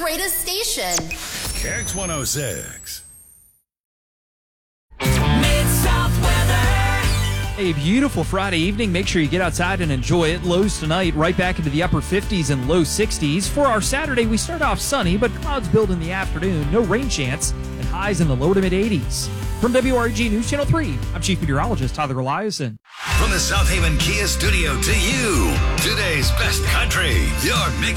greatest station. KX 106. Mid-South weather. A beautiful Friday evening. Make sure you get outside and enjoy it. Lows tonight right back into the upper 50s and low 60s. For our Saturday, we start off sunny, but clouds build in the afternoon. No rain chance, and highs in the low to mid 80s. From WREG News Channel 3, I'm Chief Meteorologist Tyler Eliason. From the South Haven Kia studio to you, today's best country, your mix